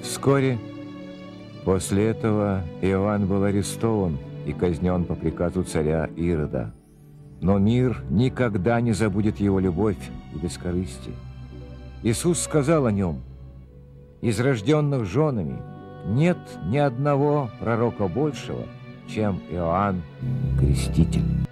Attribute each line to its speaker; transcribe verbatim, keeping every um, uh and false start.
Speaker 1: Вскоре после этого Иоанн был арестован и казнен по приказу царя Ирода. Но мир никогда не забудет его любовь и бескорыстие. Иисус сказал о нем: «Из рожденных женами нет ни одного пророка большего, чем Иоанн Креститель».